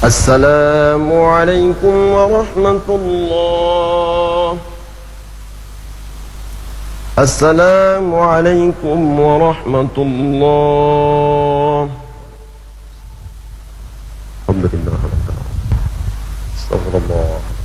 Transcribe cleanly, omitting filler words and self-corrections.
السلام عليكم ورحمة الله. السلام عليكم ورحمة الله. الحمد لله رب العالمين. استغفر الله.